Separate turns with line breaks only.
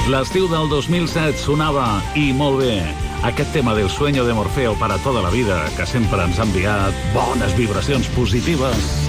L'estiu del 2007 sonava i molt bé. Aquest tema del sueño de Morfeo para toda la vida, que sempre ens ha enviat bones vibracions positives.